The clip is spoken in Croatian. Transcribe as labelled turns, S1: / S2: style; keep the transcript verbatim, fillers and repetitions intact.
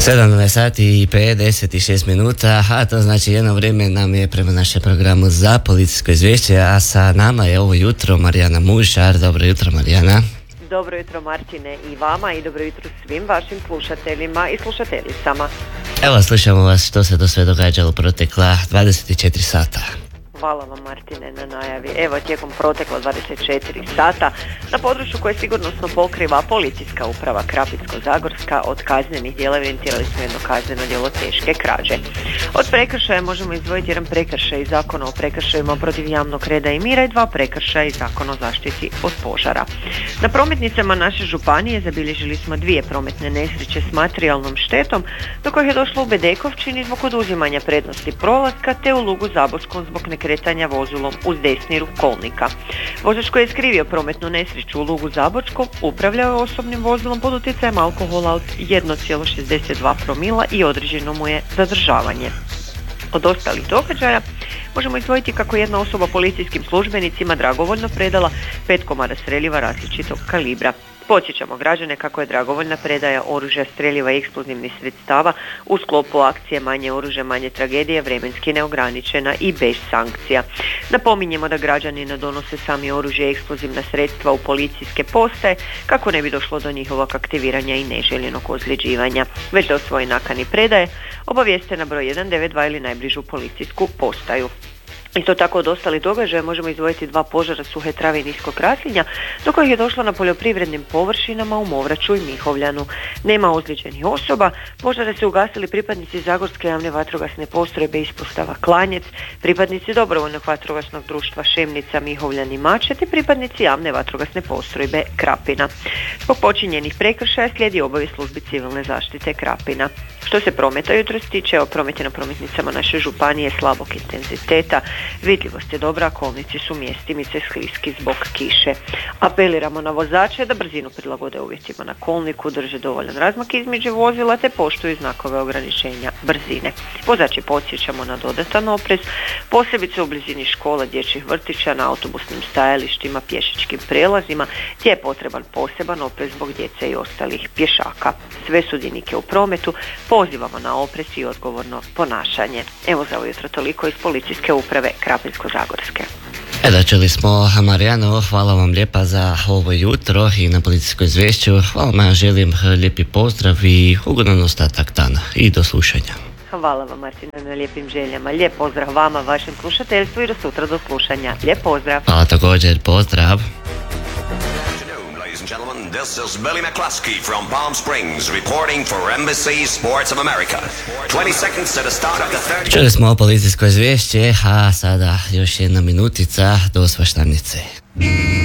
S1: sedamnaest sati i pedeset šest minuta, a to znači jedno vrijeme nam je prema našem programu za policijsko izvješće, a sa nama je ovo jutro Marijana Mušar. Dobro jutro, Marijana.
S2: Dobro jutro, Martine, i vama i dobro jutro svim vašim slušateljima i slušateljicama.
S1: Evo, slušamo vas što se do sve događalo protekla dvadeset četiri sata.
S2: Hvala vam, Martine, na najavi. Evo, tijekom protekla dvadeset četiri sata na području koje sigurnosno pokriva policijska uprava Krapinsko-zagorska od kaznenih djela evidentirali smo jedno kazneno djelo teške krađe. Od prekršaja možemo izdvojiti jedan prekršaj iz Zakona o prekršajima protiv javnog reda i mira i dva prekršaja iz Zakona o zaštiti od požara. Na prometnicama naše županije zabilježili smo dvije prometne nesreće s materijalnom štetom, do kojih je došlo u Bedekovčini zbog oduzimanja prednosti prolaska te u Lugu Zabočkom zbog nekretanja vozilom uz desni rub kolnika. Vozač koji je skrivio prometnu nesreću u Lugu Zabočkom upravljao je osobnim vozilom pod utjecajem alkohola od jedan zarez šezdeset dva promila i određeno mu je zadržavanje. Od ostalih događaja možemo izdvojiti kako jedna osoba policijskim službenicima dragovoljno predala pet komada streljiva različitog kalibra. Podsjećamo građane kako je dragovoljna predaja oružja, streljiva i eksplozivnih sredstava u sklopu akcije Manje oružje, manje tragedije vremenski neograničena i bez sankcija. Napominjemo da građani ne donose sami oružje i eksplozivna sredstva u policijske postaje kako ne bi došlo do njihovog aktiviranja i neželjenog ozljeđivanja, već da o svojoj nakani predaje obavijeste na broj jedan devet dva ili najbližu policijsku postaju. Isto tako od ostalih događaja možemo izdvojiti dva požara suhe trave i niskog raslinja do kojih je došlo na poljoprivrednim površinama u Movraću i Mihovljanu. Nema ozlijeđenih osoba, požare su ugasili pripadnici Zagorske javne vatrogasne postrojbe ispostava Klanjec, pripadnici dobrovoljnog vatrogasnog društva Šemnica, Mihovljan i Mačet i pripadnici javne vatrogasne postrojbe Krapina. Zbog počinjenih prekršaja slijedi obavijest službi civilne zaštite Krapina. Što se prometa jutros tiče, o promet na prometnicama naše županije slabog intenziteta. Vidljivost je dobra, kolnici su mjestimice skliski zbog kiše. Apeliramo na vozače da brzinu prilagode uvjetima na kolniku, drže dovoljan razmak između vozila te poštuju znakove ograničenja brzine. Vozači podsjećamo na dodatan oprez, posebice u blizini škola, dječjih vrtića, na autobusnim stajalištima, pješačkim prelazima, gdje je potreban poseban oprez zbog djece i ostalih pješaka. Sve sudionike u prometu pozivamo na oprez i odgovorno ponašanje. Evo za ujutro toliko iz policijske uprave Krapinsko-zagorske.
S1: Edo, čuli smo Marijano, hvala vam lijepa za ovo jutro i na policijsko izvješću. Hvala vam, želim lijepi pozdrav i ugodan ostatak dana i do slušanja.
S2: Hvala vam, Martina, na lijepim željama. Lijep pozdrav vama, vašem slušateljstvu i do sutra do slušanja. Lijep pozdrav.
S1: Hvala također, pozdrav.
S3: Gentlemen, this is Billy McCluskey from Palm Springs reporting for N B C Sports of America. twenty seconds to the start of the third...
S1: Čuli smo policijsko izvješće, a sada još jedna minutica do svaštanice.